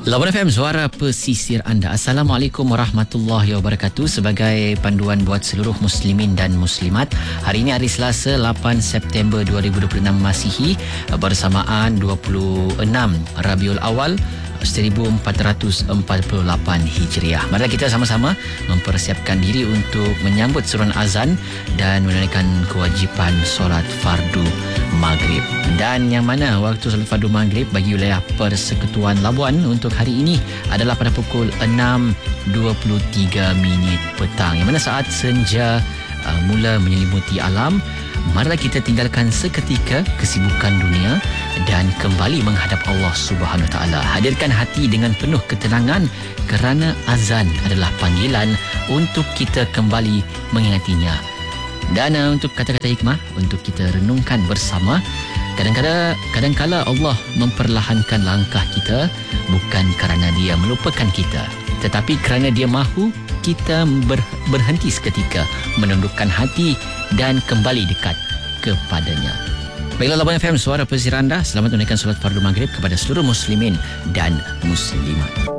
Lawan FM, suara pesisir anda. Assalamualaikum warahmatullahi wabarakatuh. Sebagai panduan buat seluruh muslimin dan muslimat, hari ini hari Selasa 8 September 2026 Masihi, bersamaan 26 Rabiul Awal 1448 Hijriah. Mari kita sama-sama mempersiapkan diri untuk menyambut seruan azan dan menunaikan kewajipan solat fardu maghrib. Dan yang mana waktu solat fardu maghrib bagi wilayah Persekutuan Labuan untuk hari ini adalah pada pukul 6.23 petang, yang mana saat senja mula menyelimuti alam. Marilah kita tinggalkan seketika kesibukan dunia dan kembali menghadap Allah Subhanahu Wa Taala. Hadirkan hati dengan penuh ketenangan kerana azan adalah panggilan untuk kita kembali mengingatinya. Dan untuk kata-kata hikmah untuk kita renungkan bersama. Kadang-kala Allah memperlahankan langkah kita bukan kerana Dia melupakan kita, tetapi kerana Dia mahu kita berhenti seketika, menundukkan hati dan kembali dekat kepadanya. Baiklah, Labuan FM, suara pesisir anda. Selamat menunaikan solat fardu maghrib kepada seluruh muslimin dan muslimat.